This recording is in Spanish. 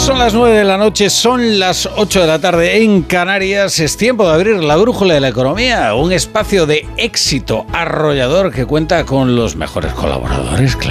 Son las 9 de la noche, son las 8 de la tarde en Canarias. Es tiempo de abrir la brújula de la economía, un espacio de éxito arrollador que cuenta con los mejores colaboradores, claro.